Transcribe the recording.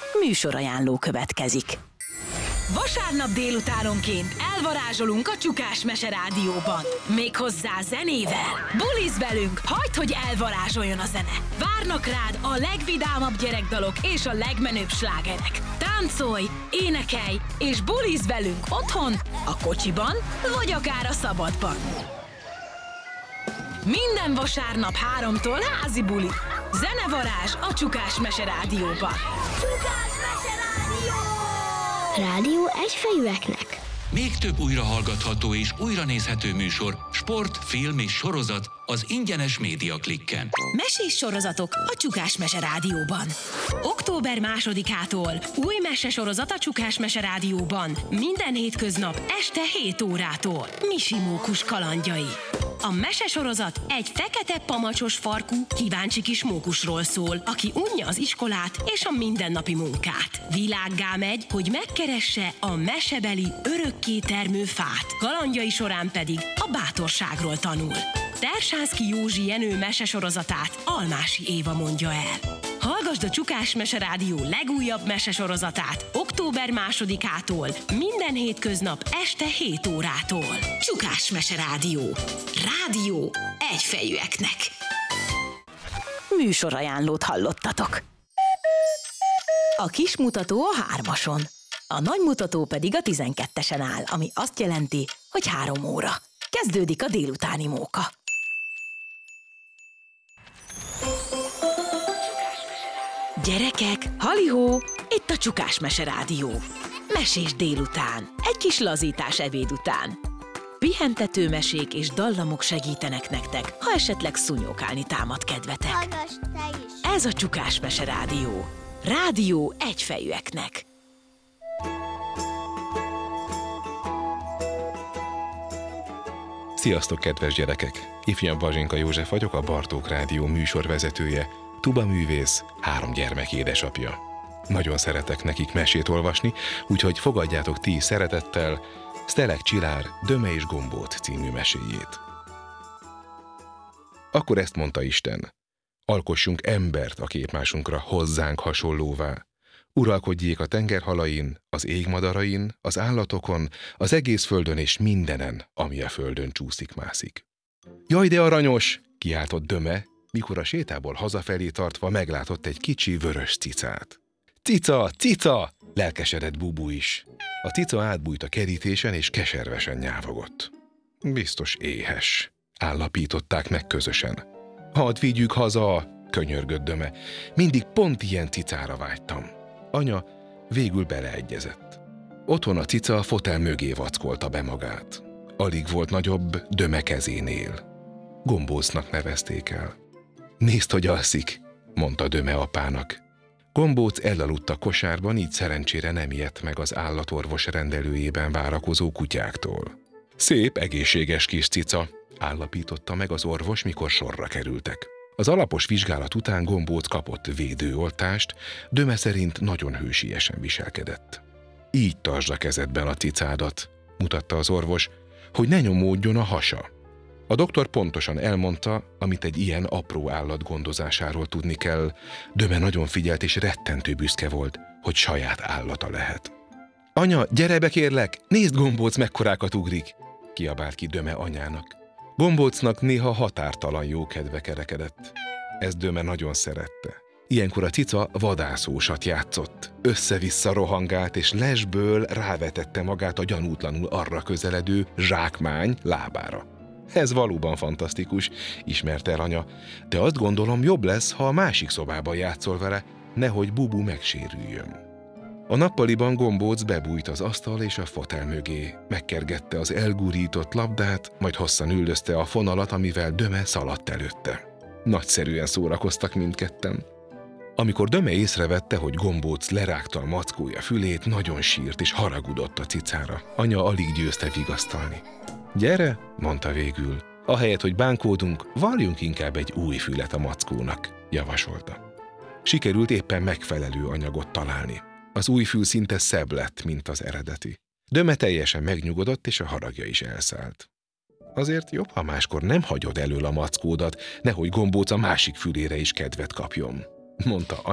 Műsorajánló következik. Vasárnap délutánonként elvarázsolunk a Csukás Mese Rádióban. Méghozzá zenével. Bulizz velünk, hagyd, hogy elvarázsoljon a zene. Várnak rád a legvidámabb gyerekdalok és a legmenőbb slágerek. Táncolj, énekelj és bulizz velünk otthon, a kocsiban vagy akár a szabadban. Minden vasárnap 3-tól házi buli. Zenevarázs a Csukás Mese Rádióban. Csukás Mese Rádió! Rádió egyfejűeknek. Még több újrahallgatható és újranézhető műsor, sport, film és sorozat az ingyenes Média Klikken. Mesés sorozatok a Csukás Mese Rádióban. Október 2-ától új mesesorozat a Csukás Mese Rádióban. Minden hétköznap este 7 órától. Misi mókus kalandjai. A mesesorozat egy fekete pamacsos farkú, kíváncsi kis mókusról szól, aki unja az iskolát és a mindennapi munkát. Világgá megy, hogy megkeresse a mesebeli örökké termő fát. Kalandjai során pedig a bátorságról tanul. Tersánszky Józsi Jenő mesesorozatát Almási Éva mondja el. Hallgasd a Csukás Mese Rádió legújabb mesesorozatát október 2-ától, minden hétköznap este 7 órától. Csukás Mese Rádió. Rádió egyfejűeknek. Műsorajánlót hallottatok. A kis mutató a 3-ason, a nagy mutató pedig a 12-esen áll, ami azt jelenti, hogy 3 óra. Kezdődik a délutáni móka. Gyerekek, halihó, itt a Csukás Mese Rádió. Mesés délután, egy kis lazítás ebéd után. Pihentető mesék és dallamok segítenek nektek, ha esetleg szúnyókálni támad kedvetek. Hallgass te is! Ez a Csukás Mese Rádió. Rádió egyfejűeknek. Sziasztok, kedves gyerekek! Ifjabb Bazsinka József vagyok, a Bartók Rádió műsorvezetője, tubaművész, 3 gyermek édesapja. Nagyon szeretek nekik mesét olvasni, úgyhogy fogadjátok ti szeretettel Sztelek Csillár Döme és Gombóc című meséjét. Akkor ezt mondta Isten: alkossunk embert a képmásunkra, hozzánk hasonlóvá. Uralkodjék a tengerhalain, az égmadarain, az állatokon, az egész földön és mindenen, ami a földön csúszik-mászik. Jaj, de aranyos! Kiáltott Döme, mikor a sétából hazafelé tartva meglátott egy kicsi vörös cicát. Cica, cica! Lelkesedett Bubu is. A cica átbújt a kerítésen és keservesen nyávogott. Biztos éhes, állapították meg közösen. Hadd vigyük haza, könyörgött Döme. Mindig pont ilyen cicára vágytam. Anya végül beleegyezett. Otthon a cica a fotel mögé vackolta be magát. Alig volt nagyobb Döme kezénél. Gombócnak nevezték el. Nézd, hogy alszik, mondta Döme apának. Gombóc elaludt a kosárban, így szerencsére nem ijedt meg az állatorvos rendelőjében várakozó kutyáktól. Szép, egészséges kis cica, állapította meg az orvos, mikor sorra kerültek. Az alapos vizsgálat után Gombóc kapott védőoltást, Döme szerint nagyon hősiesen viselkedett. Így tartsd a kezedben a cicádat, mutatta az orvos, hogy ne nyomódjon a hasa. A doktor pontosan elmondta, amit egy ilyen apró állat gondozásáról tudni kell. Döme nagyon figyelt és rettentő büszke volt, hogy saját állata lehet. Anya, gyere be kérlek, nézd, Gombóc mekkorákat ugrik, kiabált ki Döme anyának. Gombócnak néha határtalan jó kedve kerekedett. Ezt Döme nagyon szerette. Ilyenkor a cica vadászósat játszott. Össze-vissza rohangált, és lesből rávetette magát a gyanútlanul arra közeledő zsákmány lábára. Ez valóban fantasztikus, ismerte el anya, de azt gondolom, jobb lesz, ha a másik szobában játszol vele, nehogy Bubu megsérüljön. A nappaliban Gombóc bebújt az asztal és a fotel mögé, megkergette az elgurított labdát, majd hosszan üldözte a fonalat, amivel Döme szaladt előtte. Nagyszerűen szórakoztak mindketten. Amikor Döme észrevette, hogy Gombóc lerágta a mackója fülét, nagyon sírt és haragudott a cicára. Anya alig győzte vigasztalni. Gyere, mondta végül, ahelyett, hogy bánkódunk, varjunk inkább egy új fület a mackónak, javasolta. Sikerült éppen megfelelő anyagot találni. Az új fül szinte szebb lett, mint az eredeti. Döme teljesen megnyugodott, és a haragja is elszállt. Azért jobb, ha máskor nem hagyod elől a mackódat, nehogy Gombóc a másik fülére is kedvet kapjon, mondta